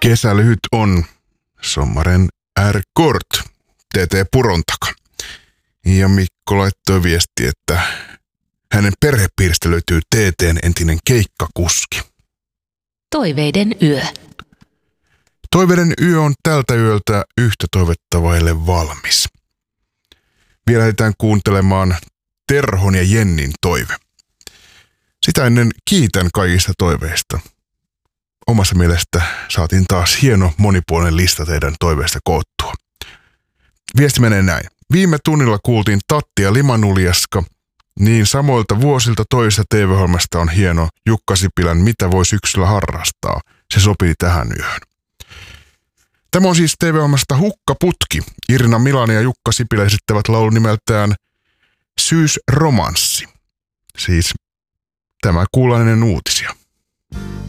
Kesälyhyt on. Sommaren är kort. TT Puron taka. Ja Mikko laittoi viesti, että hänen perhepiiristä löytyy TT:n entinen keikkakuski. Toiveiden yö. Toiveiden yö on tältä yöltä yhtä toivetta vaille valmis. Vielä lähdetään kuuntelemaan Terhon ja Jennin toive. Sitä ennen kiitän kaikista toiveista. Omassa mielestä saatiin taas hieno monipuolinen lista teidän toiveista koottua. Viesti menee näin. Viime tunnilla kuultiin Tatti ja Limanuljaska. Niin samoilta vuosilta toisesta TV-ohjelmasta on hieno Jukka Sipilän Mitä voi syksyllä harrastaa. Se sopii tähän yöhön. Tämä on siis TV-ohjelmasta Hukkaputki. Irina Milani ja Jukka Sipilä esittävät laulun nimeltään Syysromanssi. Siis tämä kuullaan ennen uutisia.